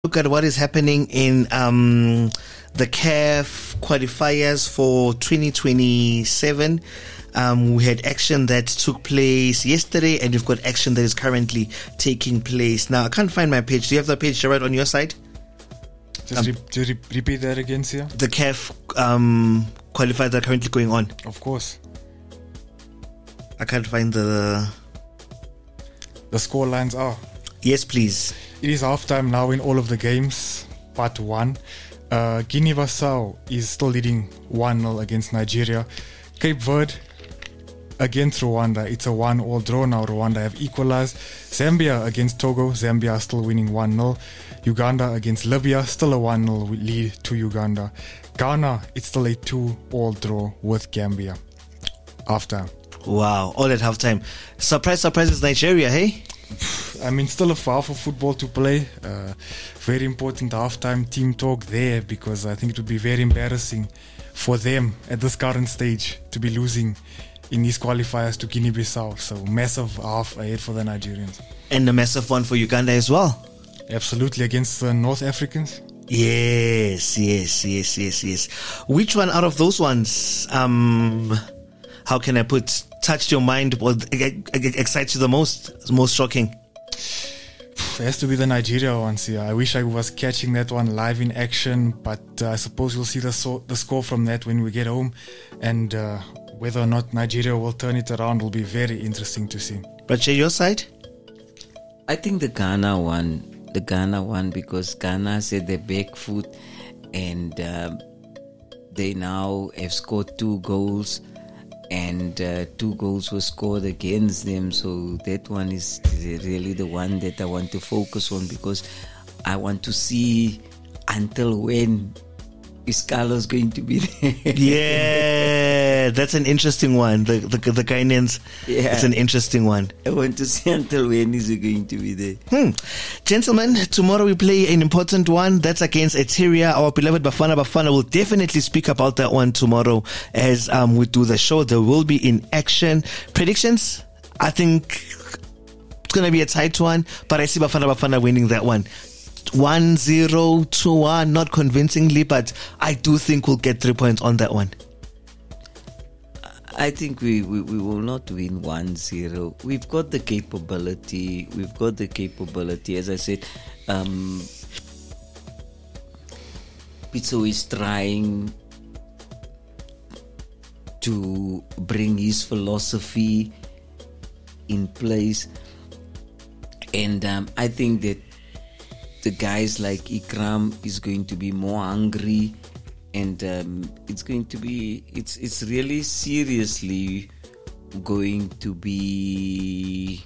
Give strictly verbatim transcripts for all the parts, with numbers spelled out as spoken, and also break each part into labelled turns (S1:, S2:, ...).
S1: look at what is happening in um, the C A F qualifiers for twenty twenty-seven. Um, we had action that took place yesterday, and we've got action that is currently taking place now. I can't find my page. Do you have the page right on your side?
S2: Just um, re- re- repeat that again, Sia.
S1: The C A F um, qualifiers are currently going on.
S2: Of course.
S1: I can't find the...
S2: The score lines are...
S1: Yes, please.
S2: It is halftime now in all of the games. Part one. Uh, Guinea-Bissau is still leading one nil against Nigeria. Cape Verde against Rwanda. It's a one-all draw now. Rwanda have equalized. Zambia against Togo. Zambia are still winning one nil. Uganda against Libya. Still a one nil lead to Uganda. Ghana, it's still a two-all draw with Gambia. Halftime.
S1: Wow, all at halftime. Surprise, surprise, it's Nigeria, hey?
S2: I mean, still a far for football to play. Uh, very important halftime team talk there, because I think it would be very embarrassing for them at this current stage to be losing in these qualifiers to Guinea-Bissau. So massive half ahead for the Nigerians.
S1: And a massive one for Uganda as well.
S2: Absolutely, against the North Africans.
S1: Yes, yes, yes, yes, yes. Which one out of those ones, um, how can I put, touched your mind or excites you the most, most shocking?
S2: It has to be the Nigeria ones here. I wish I was catching that one live in action, but uh, I suppose we'll see the, so- the score from that when we get home. And uh, whether or not Nigeria will turn it around will be very interesting to see.
S1: But your side?
S3: I think the Ghana one, the Ghana one, because Ghana said their back foot, and uh, they now have scored two goals, and uh, two goals were scored against them. So that one is really the one that I want to focus on, because I want to see until when is Carlos going to be there.
S1: Yeah, that's an interesting one. The the, the Ghanaians,
S3: yeah.
S1: It's an interesting one.
S3: I want to see until when is he going to be there.
S1: Hmm. Gentlemen, tomorrow we play an important one. That's against Eritrea. Our beloved Bafana Bafana will definitely speak about that one tomorrow as um, we do the show. They will be in action. Predictions? I think it's going to be a tight one, but I see Bafana Bafana winning that one. one zero, two one, not convincingly, but I do think we'll get three points on that one.
S3: I think we, we, we will not win one zero. We've got the capability. We've got the capability. As I said, um, Pitso is trying to bring his philosophy in place. And um, I think that the guys like Ikram is going to be more hungry, and um, it's going to be it's it's really seriously going to be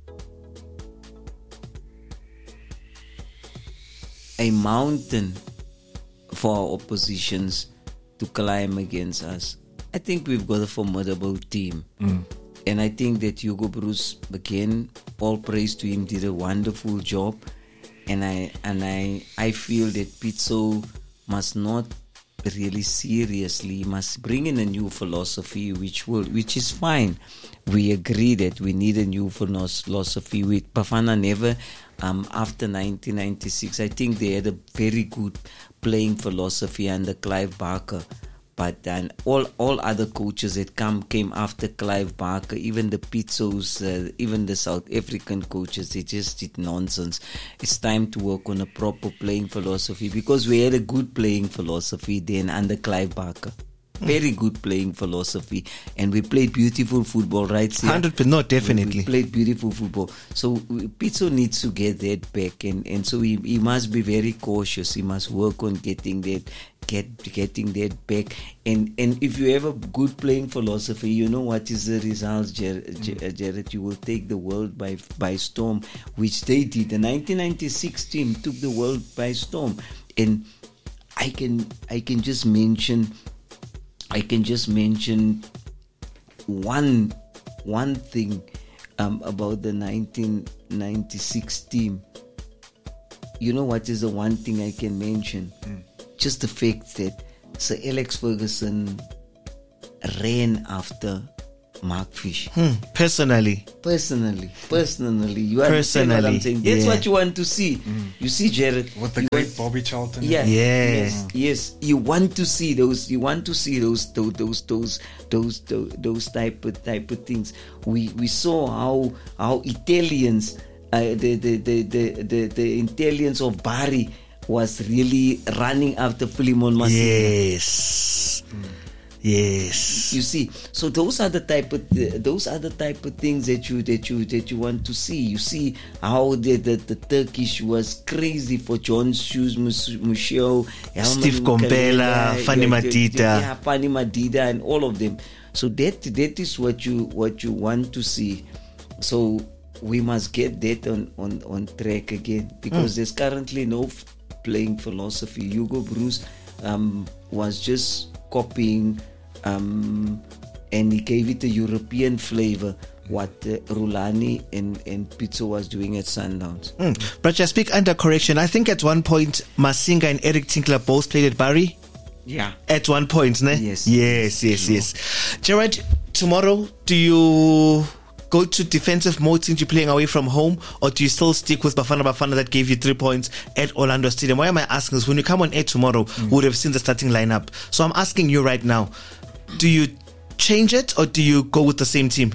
S3: a mountain for our oppositions to climb against us. I think we've got a formidable team. Mm. And I think that Hugo Bruce, again, all praise to him, did a wonderful job. And I and I I feel that Pitso must not really seriously must bring in a new philosophy, which will which is fine. We agree that we need a new philosophy. With Bafana never um, after nineteen ninety-six, I think they had a very good playing philosophy under Clive Barker. But then all, all other coaches that come came after Clive Barker, even the Pitsos, uh, even the South African coaches, they just did nonsense. It's time to work on a proper playing philosophy, because we had a good playing philosophy then under Clive Barker. Very good playing philosophy, and we played beautiful football, right?
S1: one hundred percent, no, definitely.
S3: We played beautiful football. So Pitso needs to get that back, and, and so he, he must be very cautious. He must work on getting that get getting that back. And and if you have a good playing philosophy, you know what is the results, Jared? Jared, you will take the world by by storm, which they did. The nineteen ninety-six team took the world by storm, and I can I can just mention. I can just mention one one thing um, about the nineteen ninety-six team. You know what is the one thing I can mention? Mm. Just the fact that Sir Alex Ferguson ran after Mark Fish.
S1: Hmm. Personally.
S3: Personally, personally, you understand what I'm saying? That's
S1: yeah.
S3: what you want to see. Mm. You see, Jared,
S2: with the
S3: you
S2: great
S3: want,
S2: Bobby Charlton.
S3: Yeah,
S1: yeah,
S3: yes, yes. You want to see those. You want to see those, those, those, those, those, those, those type of type of things. We we saw how how Italians, uh, the, the, the the the the Italians of Bari was really running after Philemon Masilela.
S1: Yes. Mm. Yes.
S3: You see, so those are the type of those are the type of things that you that you that you want to see. You see how the the, the Turkish was crazy for John Shoes, Musheo,
S1: Steve Kompela, Fanny Madida,
S3: yeah, Fanny Madida, and all of them. So that that is what you what you want to see. So we must get that on on, on track again, because mm. there's currently no f- playing philosophy. Hugo Broos um, was just copying, um, and he gave it a European flavor, what uh, Rulani and, and Pizzo was doing at Sundowns.
S1: Mm. But just speak under correction. I think at one point Masinga and Eric Tinkler both played at Bari.
S3: Yeah.
S1: At one point, ne?
S3: Yes.
S1: Yes, yes, sure. yes. Gerard, tomorrow, do you go to defensive mode since you're playing away from home, or do you still stick with Bafana Bafana that gave you three points at Orlando Stadium? Why am I asking this? When you come on air tomorrow, mm. we would have seen the starting lineup. So I'm asking you right now, do you change it or do you go with the same team?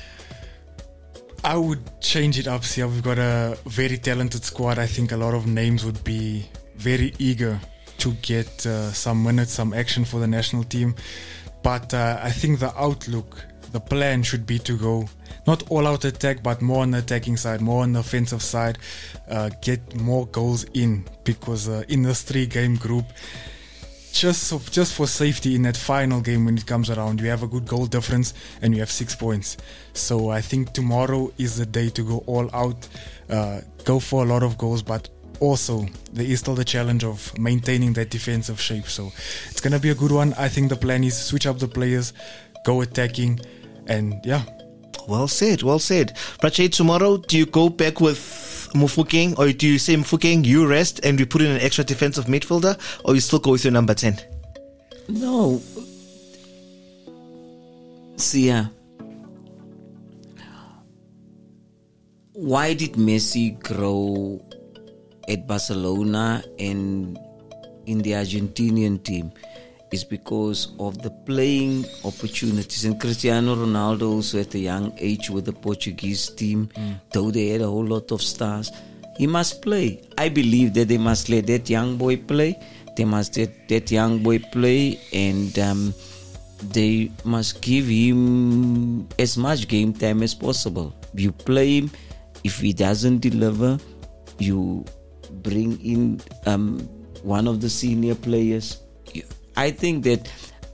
S2: I would change it up. See, we've got a very talented squad. I think a lot of names would be very eager to get uh, some minutes, some action for the national team. But uh, I think the outlook, the plan should be to go not all out attack, but more on the attacking side, more on the offensive side, uh, get more goals in, because uh, in this three game group, just so, just for safety in that final game when it comes around, you have a good goal difference and you have six points. So I think tomorrow is the day to go all out, uh, go for a lot of goals, but also there is still the challenge of maintaining that defensive shape. So it's going to be a good one. I think the plan is switch up the players, go attacking, and yeah.
S1: Well said, well said. Prache, tomorrow, do you go back with Mufokeng, or do you say Mufokeng, you rest and we put in an extra defensive midfielder, or you still go with your number ten?
S3: No. See, uh, why did Messi grow at Barcelona and in the Argentinian team? Is because of the playing opportunities. And Cristiano Ronaldo also at a young age with the Portuguese team, mm. though they had a whole lot of stars, he must play. I believe that they must let that young boy play. They must let that young boy play, and um, they must give him as much game time as possible. You play him. If he doesn't deliver, you bring in um, one of the senior players. I think that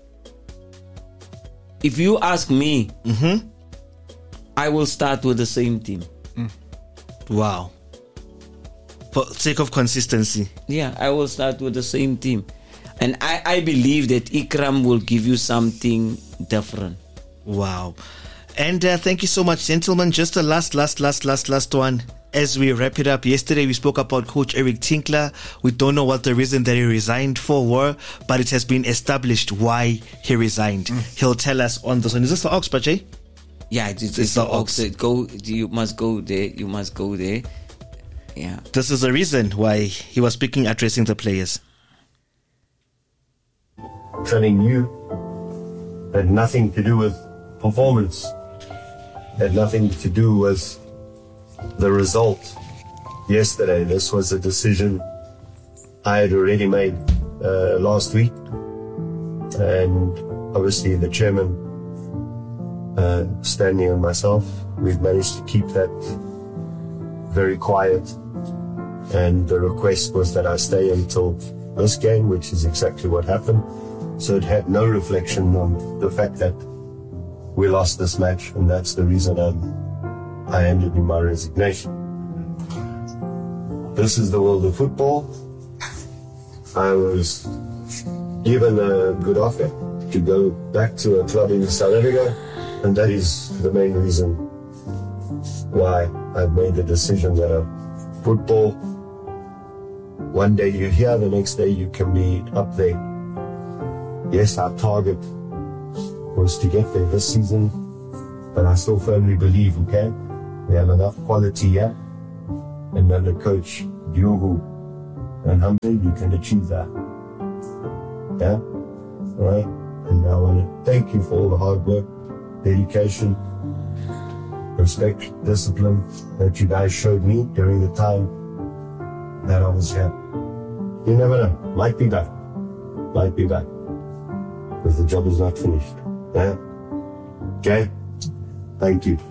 S3: if you ask me,
S1: mm-hmm.
S3: I will start with the same team.
S1: Mm. Wow. For sake of consistency.
S3: Yeah, I will start with the same team. And I, I believe that Ikram will give you something different.
S1: Wow. And uh, thank you so much, gentlemen. Just the last, last, last, last, last one. As we wrap it up, yesterday we spoke about Coach Eric Tinkler. We don't know what the reason that he resigned for were, but it has been established why he resigned. Mm. He'll tell us on this one. Is this the Ox, Pache?
S3: Yeah, it's, it's,
S1: it's,
S3: it's
S1: the
S3: the
S1: Ox.
S3: Ox. Go, you must go there. You must go there. Yeah.
S1: This is the reason why he was speaking, addressing the players.
S4: Something new had nothing to do with performance, had nothing to do with the result yesterday. This was a decision I had already made uh, last week, and obviously the chairman, uh, Stanley and myself, we've managed to keep that very quiet, and the request was that I stay until this game, which is exactly what happened. So it had no reflection on the fact that we lost this match, and that's the reason I'm I handed in my resignation. This is the world of football. I was given a good offer to go back to a club in South Africa, and that is the main reason why I've made the decision that uh, football, one day you're here, the next day you can be up there. Yes, our target was to get there this season. but I still firmly believe we can. We have enough quality here, and under Coach Diogo and Humphrey, we can achieve that. Yeah? Alright? And I want to thank you for all the hard work, dedication, respect, discipline that you guys showed me during the time that I was here. You never know. Might be back. Might be back. Because the job is not finished. Yeah? Okay? Thank you.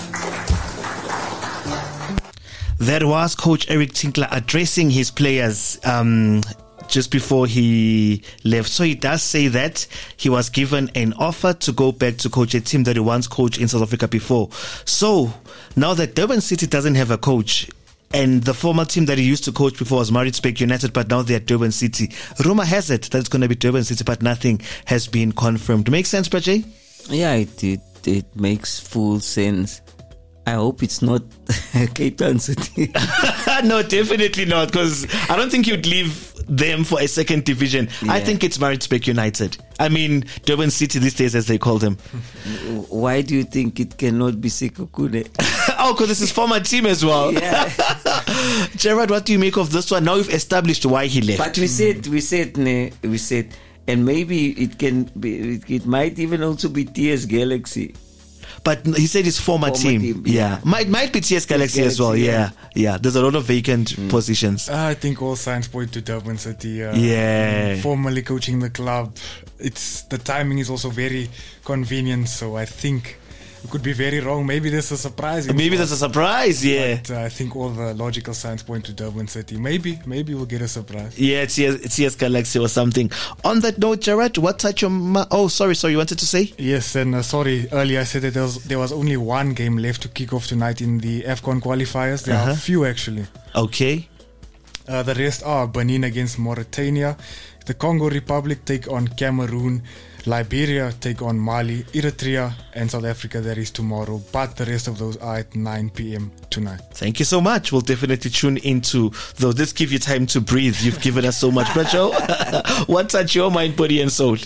S1: That was Coach Eric Tinkler addressing his players um, just before he left. So he does say that he was given an offer to go back to coach a team that he once coached in South Africa before. So now that Durban City doesn't have a coach, and the former team that he used to coach before was Maritzburg United, but now they're Durban City. Rumor has it that it's going to be Durban City, but nothing has been confirmed. Makes sense, Prajay?
S3: Yeah, it, it, it makes full sense. I hope it's not Cape Town City.
S1: No, definitely not, because I don't think you'd leave them for a second division. Yeah. I think it's Maritzburg United. I mean, Durban City these days, as they call them.
S3: Why do you think it cannot be Sekhukhune?
S1: Oh, because it's his former team as well.
S3: Yeah.
S1: Gerard, what do you make of this one? Now we've established why he left.
S3: But we said, we said, ne, we said, and maybe it can be, it, it might even also be T S Galaxy.
S1: But he said his former, former team. team. Yeah. yeah. Might might be T S Galaxy, Galaxy as well. Yeah. yeah. Yeah. There's a lot of vacant mm. positions.
S2: I think all signs point to Durban City. Uh,
S1: yeah.
S2: Formerly coaching the club. It's the timing is also very convenient. So I think it could be very wrong. Maybe there's a surprise.
S1: Maybe there's a surprise, yeah.
S2: But uh, I think all the logical signs point to Durban City. Maybe, maybe we'll get a surprise.
S1: Yeah, T S, T S Galaxy or something. On that note, Gerard, what touch your... Ma- oh, sorry, sorry, you wanted to say?
S2: Yes, and uh, sorry, earlier I said that there was, there was only one game left to kick off tonight in the AFCON qualifiers. There uh-huh. are a few, actually.
S1: Okay.
S2: Uh, the rest are Benin against Mauritania, the Congo Republic take on Cameroon, Liberia take on Mali, Eritrea and South Africa. That is tomorrow, but the rest of those are at nine p.m. tonight.
S1: Thank you so much. We'll definitely tune into those. Let's give you time to breathe. You've given us so much. Pracho, what touched your mind, body and soul?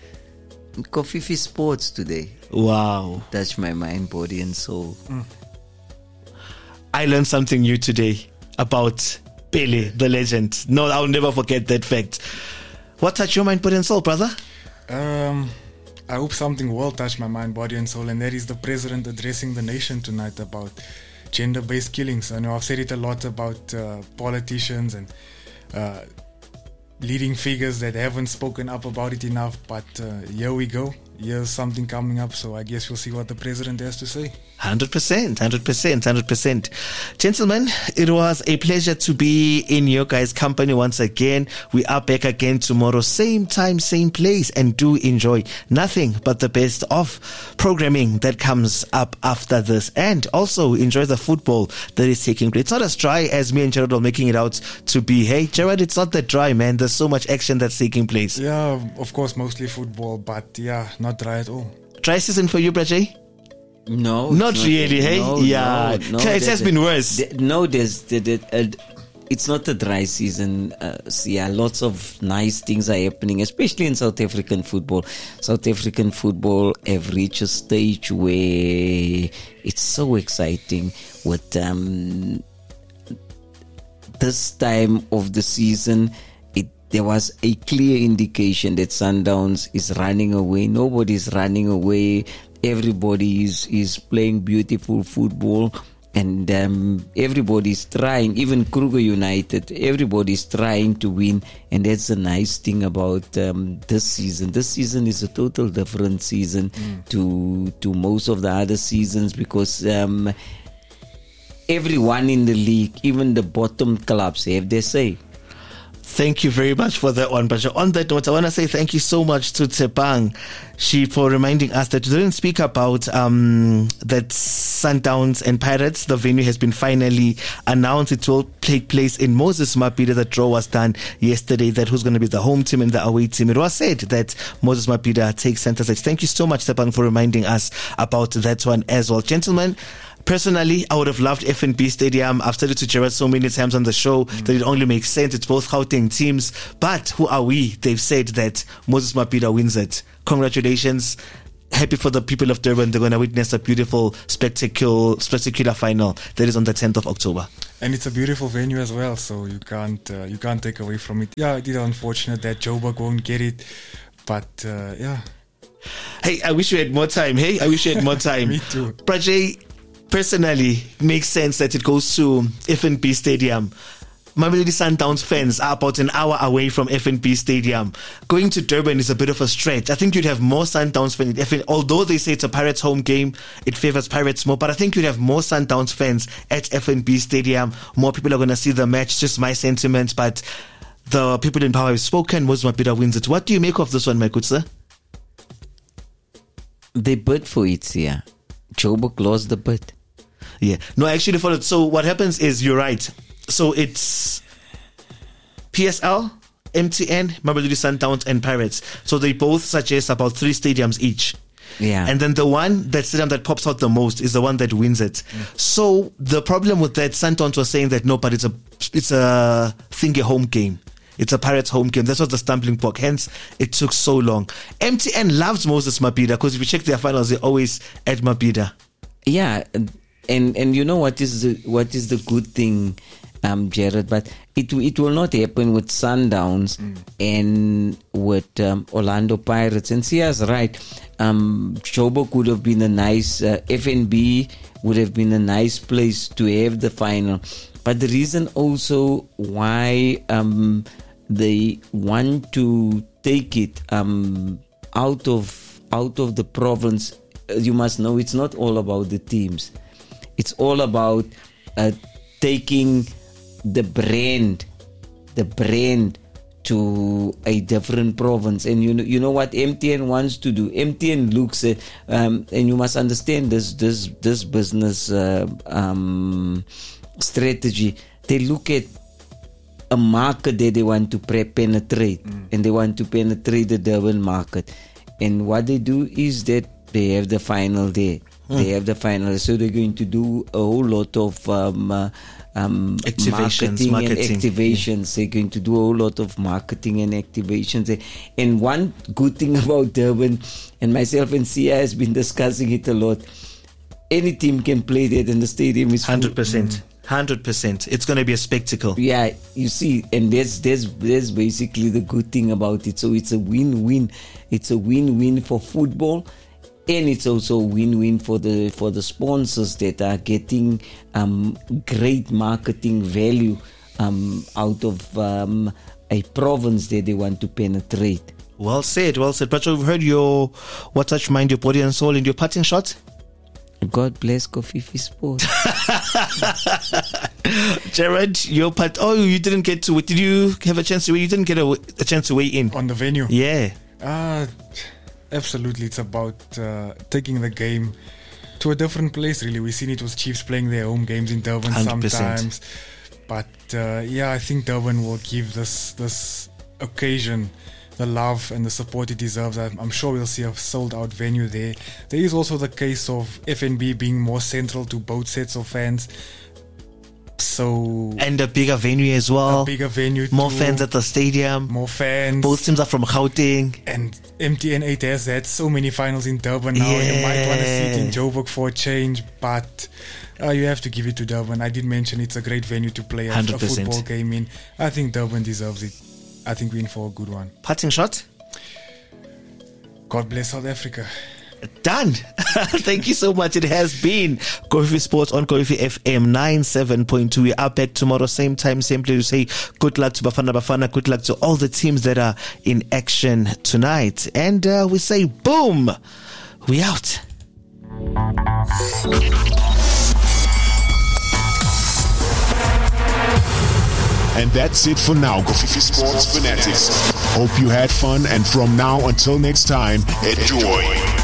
S3: Kofifi Sports today.
S1: Wow.
S3: Touched my mind, body and soul. Mm.
S1: I learned something new today about Pele, the legend. No, I'll never forget that fact. What touched your mind, body and soul, brother?
S2: Um, I hope something will touch my mind, body and soul, and that is the president addressing the nation tonight about gender-based killings. I know I've said it a lot about uh, politicians and uh, leading figures that haven't spoken up about it enough, but uh, here we go. Here's something coming up, so I guess we'll see what the president has to say.
S1: one hundred percent, one hundred percent, one hundred percent. Gentlemen, it was a pleasure to be in your guys' company once again. We are back again tomorrow, same time, same place, and do enjoy nothing but the best of programming that comes up after this. And also enjoy the football that is taking place. It's not as dry as me and Gerard are making it out to be. Hey, Gerard, it's not that dry, man. There's so much action that's taking place.
S2: Yeah, of course, mostly football, but yeah, not dry at all.
S1: Dry season for you, Brajay?
S3: No,
S1: not, not really. Hey,
S3: no,
S1: yeah,
S3: no, no,
S1: it has been worse.
S3: The, no, there's the, the, uh, it's not a dry season. Uh, so yeah, lots of nice things are happening, especially in South African football. South African football have reached a stage where it's so exciting with um, this time of the season. There was a clear indication that Sundowns is running away. Nobody's running away. Everybody is, is playing beautiful football, and um, everybody's trying. Even Kruger United, everybody's trying to win, and that's the nice thing about um, this season. This season is a total different season mm. to to most of the other seasons, because um, everyone in the league, even the bottom clubs, have their say.
S1: Thank you very much for that one, Basha. On that note, I want to say thank you so much to Tsepang, she for reminding us that we didn't speak about um, that Sundowns and Pirates. The venue has been finally announced. It will take place in Moses Mabhida. The draw was done yesterday. That who's going to be the home team and the away team. It was said that Moses Mabhida takes center stage. Thank you so much, Tsepang, for reminding us about that one as well, gentlemen. Personally, I would have loved F N B Stadium. I've said it to Gerard so many times on the show mm. that it only makes sense. It's both Gauteng teams. But who are we? They've said that Moses Mabhida wins it. Congratulations. happy for the people of Durban. They're going to witness a beautiful, spectacular, spectacular final that is on the tenth of October.
S2: And it's a beautiful venue as well, so you can't uh, you can't take away from it. Yeah, it is unfortunate that Joburg won't get it, but uh, yeah.
S1: Hey, I wish you had more time. Hey, I wish you had more time.
S2: Me too.
S1: Prajay, personally, makes sense that it goes to F N B Stadium. Mamelodi Sundowns fans are about an hour away from F N B Stadium. Going to Durban is a bit of a stretch. I think you'd have more Sundowns fans. F N B, although they say it's a Pirates home game, it favors Pirates more. But I think you'd have more Sundowns fans at F N B Stadium. More people are going to see the match. Just my sentiments. But the people in power have spoken. Moses Mabhida wins it. What do you make of this one, my good sir?
S3: They bid for it, yeah. Joburg lost the bid.
S1: Yeah. No, I actually followed. So what happens is, you're right. So it's P S L, M T N, Mamelodi Sundowns and Pirates. So they both suggest about three stadiums each.
S3: Yeah.
S1: And then the one, that stadium that pops out the most is the one that wins it. Mm. So the problem with that, Sundowns was saying that no, but it's a it's a thingy home game. It's a Pirates home game. That's what the stumbling block. Hence, it took so long. M T N loves Moses Mabhida because if you check their finals, they're always at Mabhida.
S3: Yeah, and and you know what is the what is the good thing, um, Jared? But it it will not happen with Sundowns mm. and with um, Orlando Pirates. And Sia's right. Um, Joburg would have been a nice uh, F N B would have been a nice place to have the final. But the reason also why um, they want to take it um, out of out of the province, you must know it's not all about the teams. It's all about uh, taking the brand, the brand to a different province. And you know, you know what M T N wants to do. M T N looks at, um, and you must understand this this this business uh, um, strategy. They look at a market that they want to pre- penetrate, mm. and they want to penetrate the Durban market. And what they do is that they have the final there. Mm. They have the final, so they're going to do a whole lot of um, uh, um,
S1: activations,
S3: marketing,
S1: marketing
S3: and activations. Yeah. They're going to do a whole lot of marketing and activations. And one good thing about Durban, and myself and Sia has been discussing it a lot, any team can play there and the stadium is full.
S1: one hundred percent. Mm. one hundred percent. It's going to be a spectacle.
S3: Yeah, you see, and there's, there's, there's basically the good thing about it. So it's a win-win. It's a win-win for football. And it's also a win-win for the for the sponsors that are getting um, great marketing value um, out of um, a province that they want to penetrate.
S1: Well said, well said. But we've heard your what touch mind, your body and soul, and your parting shot.
S3: God bless Kofifi Sport.
S1: Jared, your part. Oh, you didn't get to. Did you have a chance to? You didn't get a, a chance to weigh in
S2: on the venue.
S1: Yeah.
S2: Uh Absolutely, it's about uh, taking the game to a different place. Really, we've seen it was Chiefs playing their home games in Durban one hundred percent. Sometimes, but uh, yeah, I think Durban will give this this occasion the love and the support it deserves. I'm, I'm sure we'll see a sold-out venue there. There is also the case of F N B being more central to both sets of fans. So
S1: and a bigger venue as well.
S2: A bigger venue.
S1: More
S2: too.
S1: fans at the stadium.
S2: More fans.
S1: Both teams are from Gauteng.
S2: And M T N eight has had so many finals in Durban now.
S1: Yeah.
S2: You might want to see it in Joburg for a change, but uh, you have to give it to Durban. I did mention it's a great venue to play a, a football game in. I think Durban deserves it. I think we're in for a good one.
S1: Parting shot?
S2: God bless South Africa.
S1: Done. Thank you so much. It has been Kofifi Sports on Kofifi F M ninety-seven point two. We are back tomorrow, same time, same place. To say good luck to Bafana Bafana. Good luck to all the teams that are in action tonight. And uh, we say boom. We out.
S5: And that's it for now, Kofifi Sports Fanatics. Hope you had fun, and from now until next time, enjoy.